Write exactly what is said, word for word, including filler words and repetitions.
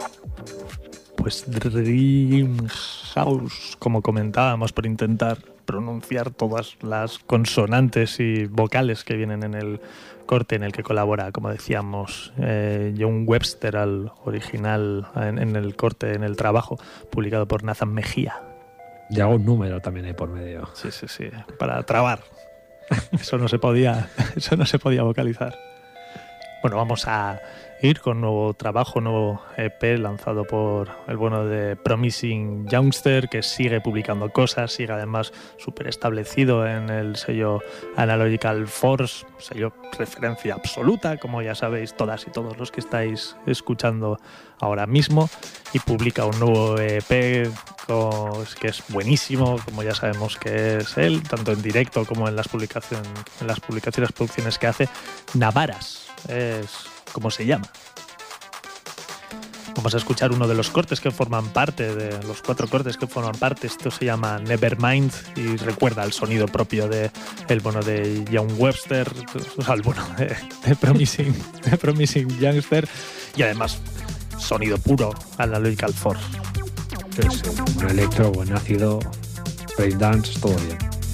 Pues Dreamhouse, como comentábamos, por intentar pronunciar todas las consonantes y vocales que vienen en el corte en el que colabora, como decíamos, eh, John Webster al original, en, en el corte, en el trabajo publicado por Nathan Mejía. Y hago un número también ahí por medio. Sí, sí, sí, para trabar. Eso no se podía, eso no se podía vocalizar. Bueno, vamos a ir con nuevo trabajo, nuevo E P lanzado por el bueno de Promising Youngster, que sigue publicando cosas, sigue además súper establecido en el sello Analogical Force, sello referencia absoluta, como ya sabéis todas y todos los que estáis escuchando ahora mismo, y publica un nuevo E P que es buenísimo, como ya sabemos que es él, tanto en directo como en las publicaciones, en las publicaciones, producciones que hace. Navaras es como se llama. Vamos a escuchar uno de los cortes que forman parte, de los cuatro cortes que forman parte. Esto se llama Nevermind y recuerda el sonido propio de el bono de John Webster, o sea, el bono de, de, Promising, de Promising Youngster, y además sonido puro Analogical Force. Sí, sí. Un electro, buen ácido, breakdance, todo bien.